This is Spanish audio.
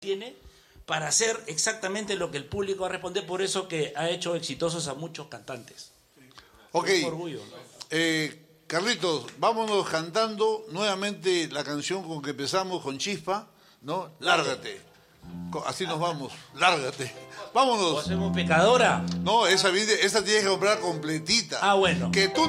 tiene para hacer exactamente lo que el público va a responder, por eso que ha hecho exitosos a muchos cantantes. Ok, Es un orgullo, ¿no? Carlitos, vámonos cantando nuevamente la canción con que empezamos, con Chispa, ¿no? Lárgate. Así nos vamos, lárgate. ¿O Vámonos. hacemos Pecadora? No, esa tienes que comprar completita. Ah, bueno. Que tú